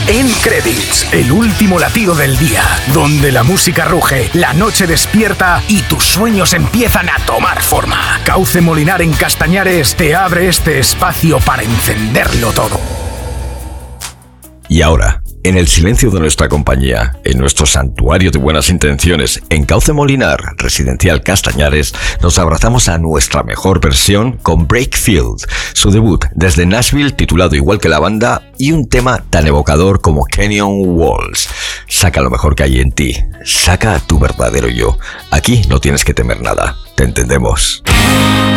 En Credits, el último latido del día, donde la música ruge, la noche despierta y tus sueños empiezan a tomar forma. Cauce Molinar en Castañares te abre este espacio para encenderlo todo. Y ahora, en el silencio de nuestra compañía, en nuestro santuario de buenas intenciones, en Cauce Molinar, Residencial Castañares, nos abrazamos a nuestra mejor versión con Breakfield, su debut desde Nashville titulado igual que la banda y un tema tan evocador como Canyon Walls. Saca lo mejor que hay en ti, saca tu verdadero yo. Aquí no tienes que temer nada, te entendemos.